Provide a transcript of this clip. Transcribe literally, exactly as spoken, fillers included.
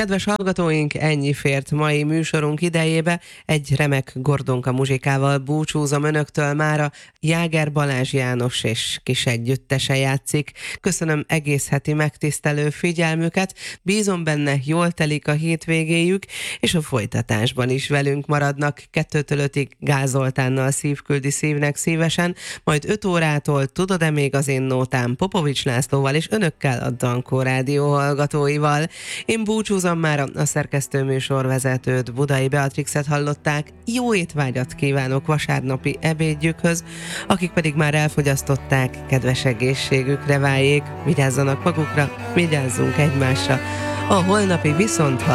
Kedves hallgatóink, ennyi fért mai műsorunk idejébe. Egy remek Gordonka muzsikával búcsúzom önöktől mára. Jáger Balázs János és kis együttese játszik. Köszönöm egész heti megtisztelő figyelmüket. Bízom benne, jól telik a hétvégéjük, és a folytatásban is velünk maradnak. Kettőtől ötig Gál Zoltánnal szívküldi szívnek szívesen, majd öt órától Tudod-e még az én nótám Popovics Lászlóval és önökkel, a Dankó Rádió hallgatóival. Én búcsúzom már, a szerkesztő műsorvezetőt, Budai Beatrixet hallották. Jó étvágyat kívánok vasárnapi ebédjükhöz, akik pedig már elfogyasztották, kedves egészségükre váljék, vigyázzanak magukra, vigyázzunk egymásra. A holnapi viszont